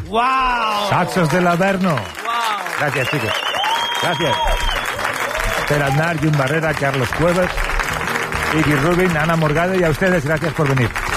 ¡Wow! Saxos del Averno. ¡Wow! Gracias, chicos. Gracias. Per Aznar, Jun Barrera, Carlos Cuevas, Iggy Rubin, Ana Morgado y a ustedes gracias por venir.